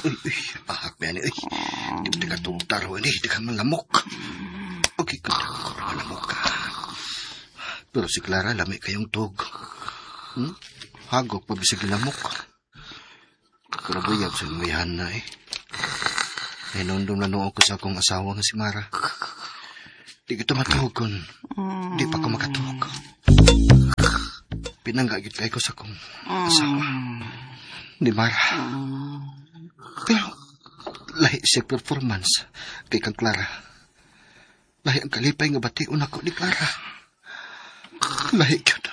Uy, ahak ba yan eh. Di ka tugtaro ini, di ka manlamok. Okay, kanta ko manlamok ka. Pero si Clara, lami kayong tug. Hagok pa bisig lamok. Pero buyag sa lumayahan na eh. Nainundong na noong ko sa akong asawa nga si Mara. Di kita matugon. Di pa ko makatug. Pinanggagit kayo ko sa akong asawa. Ni Mara. Pero, lahi siya performance kay kang Clara. Lahi ang kalipay nga batiun ako ni Clara. Lahi yun.